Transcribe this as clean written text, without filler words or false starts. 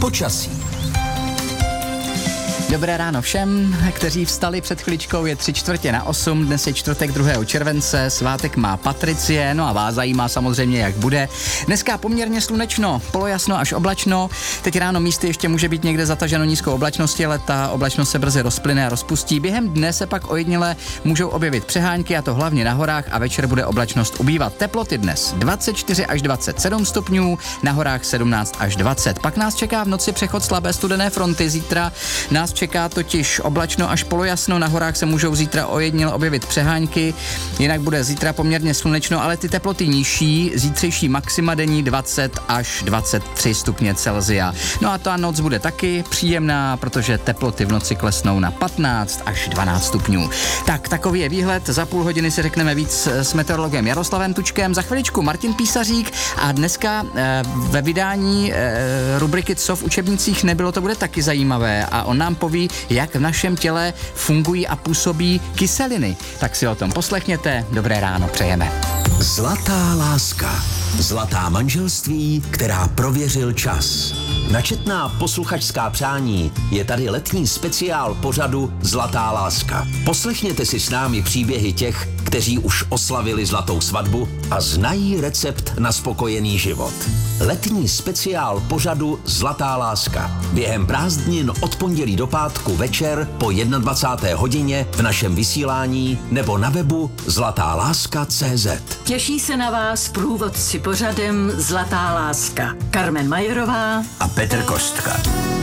Počasí. Dobré ráno všem, kteří vstali před chviličkou, je 7:45, dnes je čtvrtek 2. července, svátek má Patricie, no a vás zajímá samozřejmě, jak bude. Dneska poměrně slunečno, polojasno až oblačno, teď ráno místy ještě může být někde zataženo nízkou oblačností, ale ta oblačnost se brzy rozplyne a rozpustí. Během dne se pak ojediněle můžou objevit přehánky, a to hlavně na horách, a večer bude oblačnost ubývat. Teploty dnes 24 až 27 stupňů, na horách 17 až 20. Pak nás čeká v noci přechod slabé studené fronty, zítra nás čeká totiž oblačno až polojasno, na horách se můžou zítra ojediněle objevit přehánky, jinak bude zítra poměrně slunečno, ale ty teploty nižší, zítřejší maxima denní 20 až 23 stupně Celsia. No a ta noc bude taky příjemná, protože teploty v noci klesnou na 15 až 12 stupňů. Tak, takový je výhled, za půl hodiny si řekneme víc s meteorologem Jaroslavem Tučkem, za chviličku Martin Písařík a dneska ve vydání rubriky Co v učebnicích nebylo, to bude taky zajímavé a on nám poví, jak v našem těle fungují a působí kyseliny. Tak si o tom poslechněte, dobré ráno přejeme. Zlatá láska. Zlatá manželství, která prověřil čas. Na četná posluchačská přání je tady letní speciál pořadu Zlatá láska. Poslechněte si s námi příběhy těch, kteří už oslavili zlatou svatbu a znají recept na spokojený život. Letní speciál pořadu Zlatá láska. Během prázdnin od pondělí do pátku večer po 21. hodině v našem vysílání nebo na webu zlatáláska.cz. Těší se na vás průvodci pořadem Zlatá láska. Carmen Majerová a Petr Kostka.